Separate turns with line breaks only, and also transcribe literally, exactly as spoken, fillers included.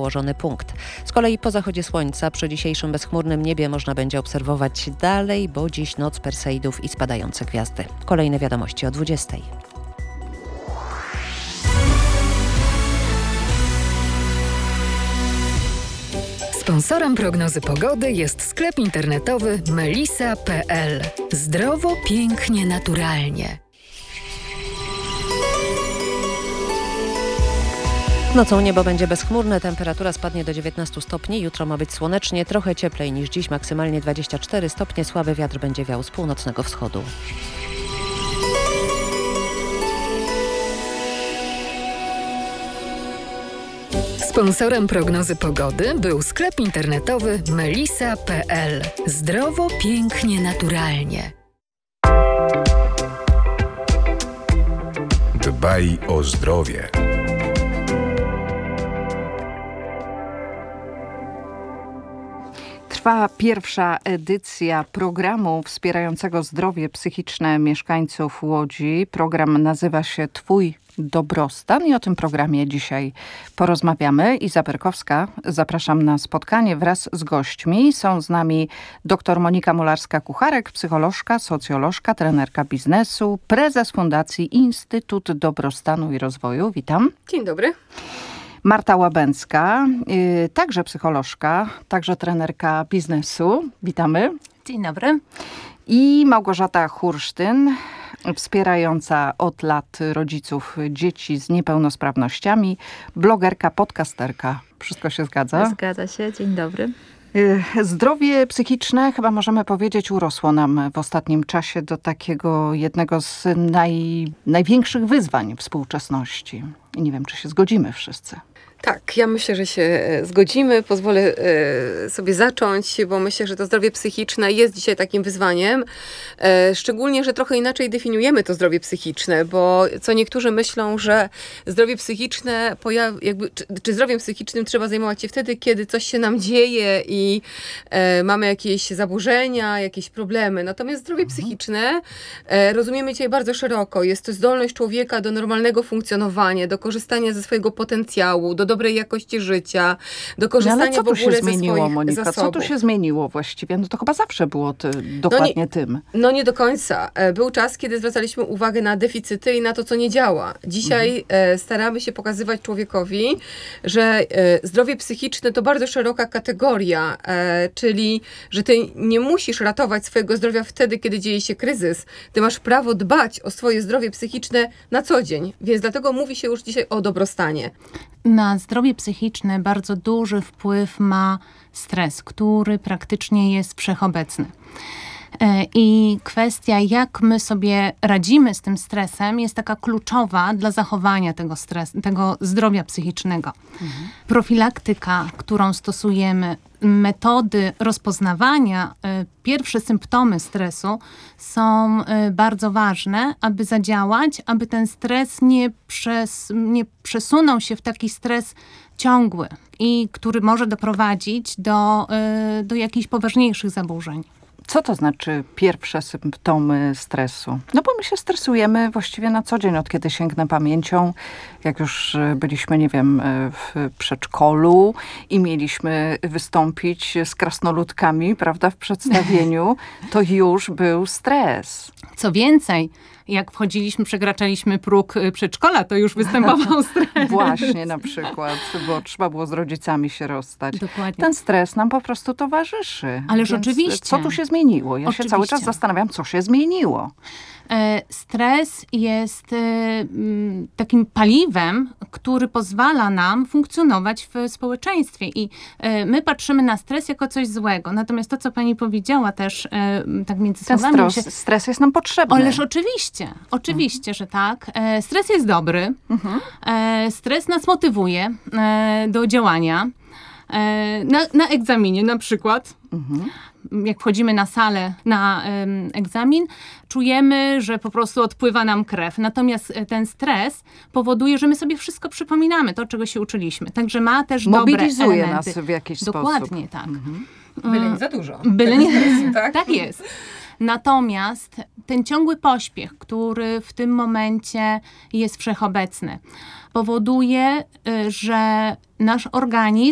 założony punkt. Z kolei po zachodzie słońca przy dzisiejszym bezchmurnym niebie można będzie obserwować dalej, bo dziś noc Perseidów i spadające gwiazdy. Kolejne wiadomości o dwudziestej.
Sponsorem prognozy pogody jest sklep internetowy melisa kropka pe el. Zdrowo, pięknie, naturalnie.
Nocą niebo będzie bezchmurne, temperatura spadnie do dziewiętnastu stopni, jutro ma być słonecznie, trochę cieplej niż dziś, maksymalnie dwadzieścia cztery stopnie, słaby wiatr będzie wiał z północnego wschodu.
Sponsorem prognozy pogody był sklep internetowy melisa kropka pe el. Zdrowo, pięknie, naturalnie.
Dbaj o zdrowie.
Trwa pierwsza edycja programu wspierającego zdrowie psychiczne mieszkańców Łodzi. Program nazywa się Twój dobrostan i o tym programie dzisiaj porozmawiamy. Iza Berkowska, zapraszam na spotkanie wraz z gośćmi. Są z nami dr Monika Mularska-Kucharek, psycholożka, socjolożka, trenerka biznesu, prezes Fundacji Instytut Dobrostanu i Rozwoju. Witam.
Dzień dobry.
Marta Łabęcka, yy, także psycholożka, także trenerka biznesu. Witamy.
Dzień dobry.
I Małgorzata Hursztyn, wspierająca od lat rodziców dzieci z niepełnosprawnościami, blogerka, podcasterka. Wszystko się zgadza?
Zgadza się. Dzień dobry.
Zdrowie psychiczne, chyba możemy powiedzieć, urosło nam w ostatnim czasie do takiego jednego z naj, największych wyzwań współczesności. I nie wiem, czy się zgodzimy wszyscy.
Tak, ja myślę, że się zgodzimy. Pozwolę sobie zacząć, bo myślę, że to zdrowie psychiczne jest dzisiaj takim wyzwaniem. Szczególnie, że trochę inaczej definiujemy to zdrowie psychiczne, bo co niektórzy myślą, że zdrowie psychiczne, pojaw, jakby, czy, czy zdrowiem psychicznym trzeba zajmować się wtedy, kiedy coś się nam dzieje i e, mamy jakieś zaburzenia, jakieś problemy. Natomiast zdrowie mhm. psychiczne e, rozumiemy dzisiaj bardzo szeroko. Jest to zdolność człowieka do normalnego funkcjonowania, do korzystania ze swojego potencjału, do dobrej jakości życia, do korzystania
no, ale co
w ogóle
tu się zmieniło,
ze swoich
Monika?
zasobów.
Co tu się zmieniło właściwie? No to chyba zawsze było ty, dokładnie
no nie,
tym.
No nie do końca. Był czas, kiedy zwracaliśmy uwagę na deficyty i na to, co nie działa. Dzisiaj mhm. staramy się pokazywać człowiekowi, że zdrowie psychiczne to bardzo szeroka kategoria, czyli, że ty nie musisz ratować swojego zdrowia wtedy, kiedy dzieje się kryzys. Ty masz prawo dbać o swoje zdrowie psychiczne na co dzień. Więc dlatego mówi się już dzisiaj o dobrostanie.
Na zdrowie psychiczne bardzo duży wpływ ma stres, który praktycznie jest wszechobecny. I kwestia, jak my sobie radzimy z tym stresem, jest taka kluczowa dla zachowania tego, stres, tego zdrowia psychicznego. Mhm. Profilaktyka, którą stosujemy, metody rozpoznawania, pierwsze symptomy stresu są bardzo ważne, aby zadziałać, aby ten stres nie, przes, nie przesunął się w taki stres ciągły i który może doprowadzić do, do jakichś poważniejszych zaburzeń.
Co to znaczy pierwsze symptomy stresu? No bo my się stresujemy właściwie na co dzień, od kiedy sięgnę pamięcią. Jak już byliśmy, nie wiem, w przedszkolu i mieliśmy wystąpić z krasnoludkami, prawda, w przedstawieniu, to już był stres.
Co więcej, jak wchodziliśmy, przekraczaliśmy próg przedszkola, to już występował stres.
Właśnie na przykład, bo trzeba było z rodzicami się rozstać.
Dokładnie.
Ten stres nam po prostu towarzyszy.
Ależ Więc oczywiście.
Co tu się zmieniło? Ja
oczywiście.
się cały czas zastanawiam, co się zmieniło.
Stres jest takim paliwem, który pozwala nam funkcjonować w społeczeństwie i my patrzymy na stres jako coś złego. Natomiast to, co pani powiedziała też tak między
Ten
słowami...
Stres,
się...
stres jest nam potrzebny.
Ależ oczywiście, oczywiście, mhm. że tak. Stres jest dobry. Mhm. Stres nas motywuje do działania. Na, na egzaminie na przykład. Mhm. Jak wchodzimy na salę, na um, egzamin, czujemy, że po prostu odpływa nam krew. Natomiast ten stres powoduje, że my sobie wszystko przypominamy, to czego się uczyliśmy. Także ma też dobre elementy.
Mobilizuje nas w jakiś
Dokładnie,
sposób.
Dokładnie, tak.
Mhm.
Byle nie za dużo.
Byle nie,
stresu, tak?
tak jest. Natomiast ten ciągły pośpiech, który w tym momencie jest wszechobecny, powoduje, że nasz organizm